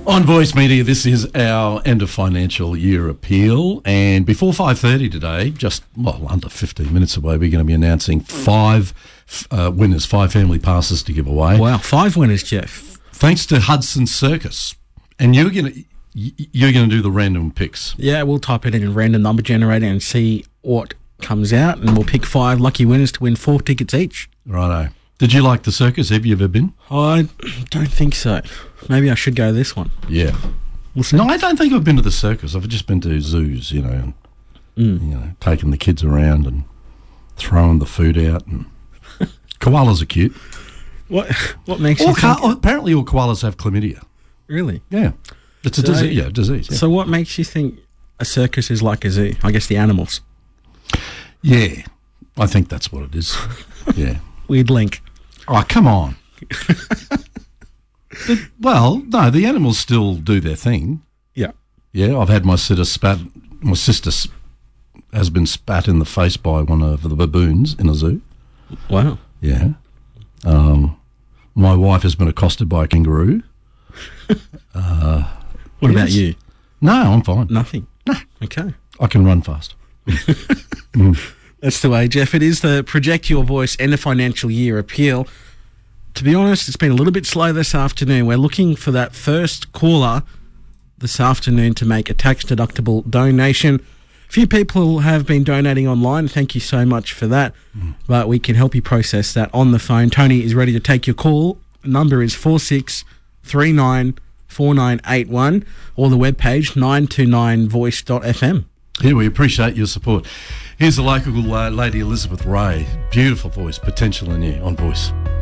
On Voice Media, this is our end of financial year appeal, and before 5:30 today, just under 15 minutes away, we're going to be announcing five winners, 5 family passes to give away. Wow, 5 winners, Jeff. Thanks to Hudson Circus, and you're going to do the random picks. Yeah, we'll type it in a random number generator and see what comes out, and we'll pick 5 lucky winners to win 4 tickets each. Righto. Did you like the circus? Have you ever been? I don't think so. Maybe I should go to this one. Yeah. No, I don't think I've been to the circus. I've just been to zoos, and taking the kids around and throwing the food out. And koalas are cute. What makes you think? Apparently all koalas have chlamydia. Really? Yeah. It's a disease. Yeah, disease. Yeah. So what makes you think a circus is like a zoo? I guess the animals. Yeah. I think that's what it is. Yeah. Weird link. Oh, come on. Well, no, the animals still do their thing. Yeah. Yeah, I've had my sister has been spat in the face by one of the baboons in a zoo. Wow. Yeah. My wife has been accosted by a kangaroo. What about you? No, I'm fine. Nothing? No. Okay. I can run fast. That's the way, Jeff. It is the Project Your Voice end of financial year appeal. To be honest, it's been a little bit slow this afternoon. We're looking for that first caller this afternoon to make a tax-deductible donation. A few people have been donating online. Thank you so much for that. But we can help you process that on the phone. Tony is ready to take your call. The number is 46394981 or the webpage 929voice.fm. Yeah, we appreciate your support. Here's the local lady, Elizabeth Ray. Beautiful voice, potential in you on Voice.